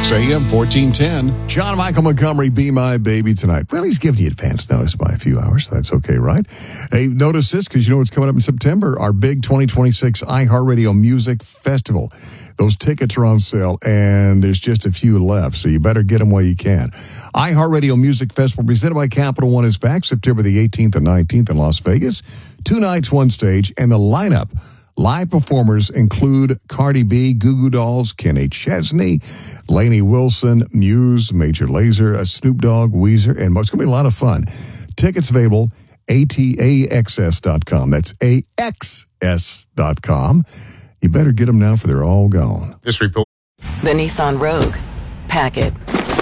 6 a.m., 1410. John Michael Montgomery, Be My Baby Tonight. Well, he's giving you advance notice by a few hours. That's okay, right? Hey, notice this because you know what's coming up in September. Our big 2026 iHeartRadio Music Festival. Those tickets are on sale, and there's just a few left, so you better get them while you can. iHeartRadio Music Festival presented by Capital One is back September the 18th and 19th in Las Vegas. 2 nights, 1 stage, and the lineup. Live performers include Cardi B, Goo Goo Dolls, Kenny Chesney, Lainey Wilson, Muse, Major Lazer, Snoop Dogg, Weezer, and more. It's going to be a lot of fun. Tickets available, ATAXS.com. That's AXS.com. You better get them now for they're all gone. This report. The Nissan Rogue. Pack it.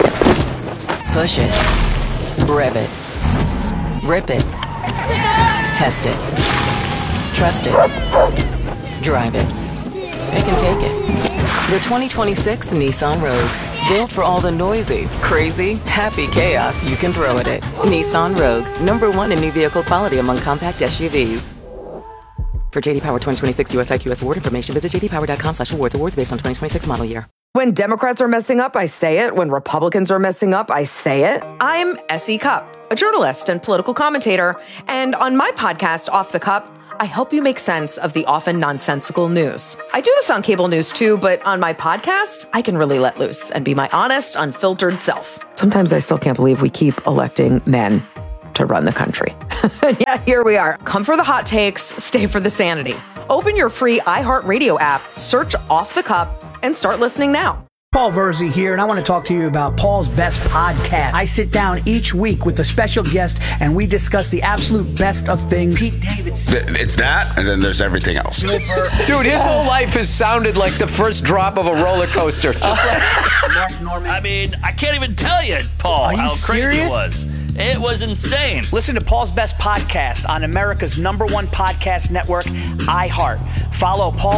Push it. Rev it. Rip it. Test it. Trust it. Drive it. Pick and take it. The 2026 Nissan Rogue. Built for all the noisy, crazy, happy chaos you can throw at it. Nissan Rogue. #1 in new vehicle quality among compact SUVs. For JD Power 2026 US IQS award information, visit jdpower.com/awards. Awards based on 2026 model year. When Democrats are messing up, I say it. When Republicans are messing up, I say it. I'm S.E. Cupp, a journalist and political commentator. And on my podcast, Off the Cup, I help you make sense of the often nonsensical news. I do this on cable news too, but on my podcast, I can really let loose and be my honest, unfiltered self. Sometimes I still can't believe we keep electing men to run the country. Yeah, here we are. Come for the hot takes, stay for the sanity. Open your free iHeartRadio app, search Off the Cup, and start listening now. Paul Verzi here, and I want to talk to you about Paul's Best Podcast. I sit down each week with a special guest, and we discuss the absolute best of things. Pete Davidson. It's that, and then there's everything else. Dude, his whole life has sounded like the first drop of a roller coaster. Just like Mark Norman. I mean, I can't even tell you, Paul, how crazy serious? it was. It was insane. Listen to Paul's Best Podcast on America's #1 podcast network, iHeart. Follow Paul